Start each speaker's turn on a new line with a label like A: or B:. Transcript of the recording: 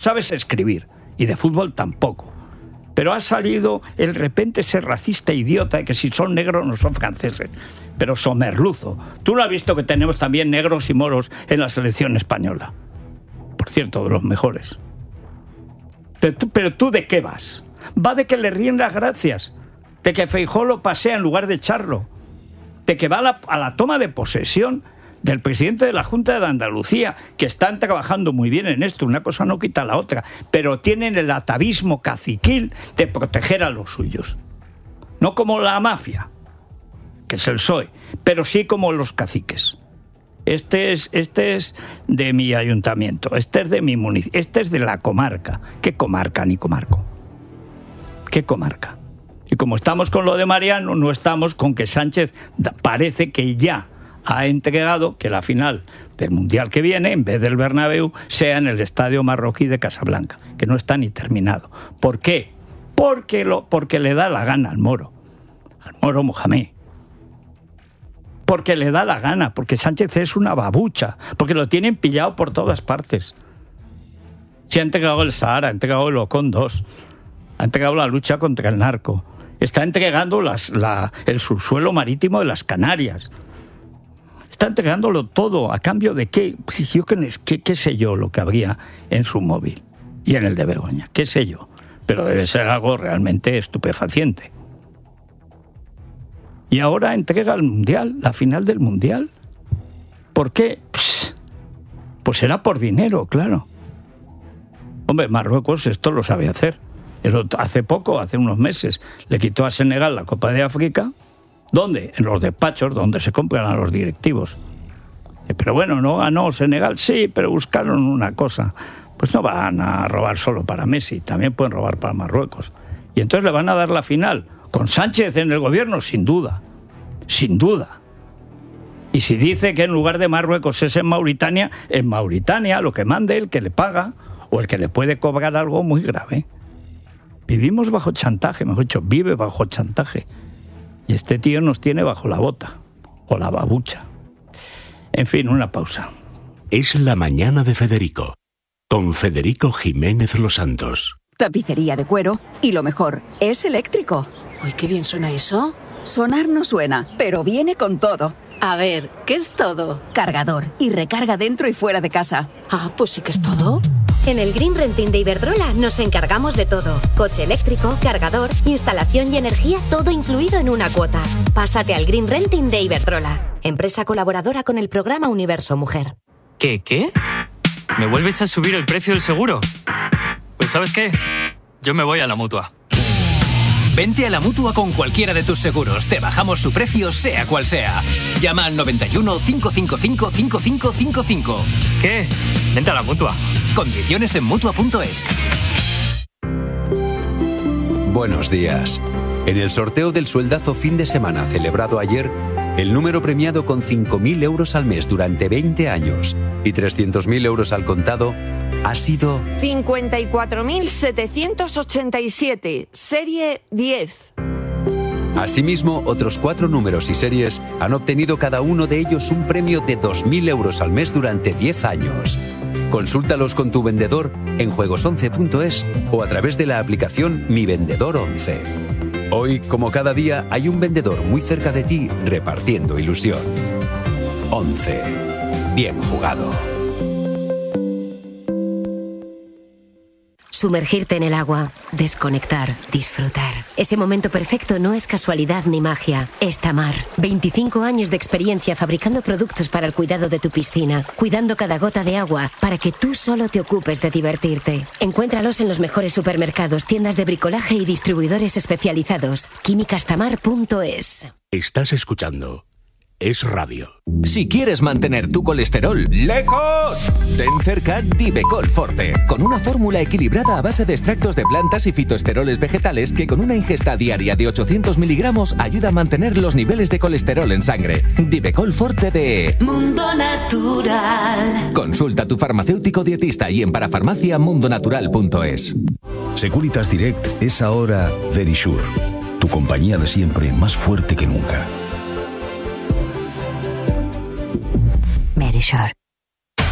A: sabes escribir, y de fútbol tampoco. Pero ha salido el repente ese racista idiota de que si son negros no son franceses. Pero somerluzo. Tú no has visto que tenemos también negros y moros en la selección española. Por cierto, de los mejores. Pero tú, ¿de qué vas? Va de que le ríen las gracias, de que Feijóo lo pasea en lugar de echarlo, de que va a la toma de posesión del presidente de la Junta de Andalucía, que están trabajando muy bien en esto, una cosa no quita la otra, pero tienen el atavismo caciquil de proteger a los suyos. No como la mafia, que es el PSOE, pero sí como los caciques. Este es de mi ayuntamiento, este es de mi municipio, este es de la comarca. ¿Qué comarca ni comarco? ¿Qué comarca? Y como estamos con lo de Mariano, no estamos con que Sánchez parece que ya ha entregado que la final del Mundial que viene, en vez del Bernabéu, sea en el Estadio Marroquí de Casablanca, que no está ni terminado. ¿Por qué? Porque le da la gana al Moro Mohamed. Porque le da la gana, porque Sánchez es una babucha, porque lo tienen pillado por todas partes. Se ha entregado el Sahara, ha entregado el Ocon 2, ha entregado la lucha contra el narco, está entregando el subsuelo marítimo de las Canarias. Está entregándolo todo, ¿a cambio de qué? Pues yo qué sé yo lo que habría en su móvil y en el de Begoña, qué sé yo. Pero debe ser algo realmente estupefaciente. Y ahora entrega el Mundial, la final del Mundial. ¿Por qué? Pues será por dinero, claro. Hombre, Marruecos esto lo sabe hacer. Hace unos meses, le quitó a Senegal la Copa de África. ¿Dónde? En los despachos donde se compran a los directivos. Pero bueno, no ganó Senegal, sí, pero buscaron una cosa. Pues no van a robar solo para Messi, también pueden robar para Marruecos. Y entonces le van a dar la final. ¿Con Sánchez en el gobierno? Sin duda. Sin duda. Y si dice que en lugar de Marruecos es en Mauritania lo que mande el que le paga o el que le puede cobrar algo muy grave. Vivimos bajo chantaje, mejor dicho, vive bajo chantaje. Y este tío nos tiene bajo la bota, o la babucha. En fin, una pausa.
B: Es la mañana de Federico, con Federico Jiménez Los Santos.
C: Tapicería de cuero, y lo mejor, es eléctrico.
D: Uy, qué bien suena eso.
C: Sonar no suena, pero viene con todo.
D: A ver, ¿qué es todo?
C: Cargador y recarga dentro y fuera de casa.
D: Ah, pues sí que es todo.
E: En el Green Renting de Iberdrola nos encargamos de todo. Coche eléctrico, cargador, instalación y energía, todo incluido en una cuota. Pásate al Green Renting de Iberdrola, empresa colaboradora con el programa Universo Mujer.
F: ¿Qué? ¿Me vuelves a subir el precio del seguro? Pues ¿sabes qué? Yo me voy a la Mutua.
G: Vente a la Mutua con cualquiera de tus seguros. Te bajamos su precio, sea cual sea. Llama al 91 555 5555.
F: ¿Qué? Vente a la Mutua.
G: Condiciones en Mutua.es.
H: Buenos días. En el sorteo del sueldazo fin de semana celebrado ayer, el número premiado con 5.000 euros al mes durante 20 años y 300.000 euros al contado ha sido
I: 54.787, serie 10.
H: Asimismo, otros 4 números y series han obtenido cada uno de ellos un premio de 2.000 euros al mes durante 10 años. Consúltalos con tu vendedor en juegos11.es o a través de la aplicación Mi Vendedor 11. Hoy, como cada día, hay un vendedor muy cerca de ti repartiendo ilusión. 11. Bien jugado.
E: Sumergirte en el agua, desconectar, disfrutar. Ese momento perfecto no es casualidad ni magia, es Tamar. 25 años de experiencia fabricando productos para el cuidado de tu piscina, cuidando cada gota de agua para que tú solo te ocupes de divertirte. Encuéntralos en los mejores supermercados, tiendas de bricolaje y distribuidores especializados. Químicastamar.es.
B: Estás escuchando Es Radio.
G: Si quieres mantener tu colesterol lejos, ten cerca Divecol Forte, con una fórmula equilibrada a base de extractos de plantas y fitoesteroles vegetales que con una ingesta diaria de 800 miligramos ayuda a mantener los niveles de colesterol en sangre. Divecol Forte de
J: Mundo Natural.
G: Consulta a tu farmacéutico dietista y en parafarmaciamundonatural.es.
K: Securitas Direct es ahora Verisure, tu compañía de siempre más fuerte que nunca.
E: Verisure.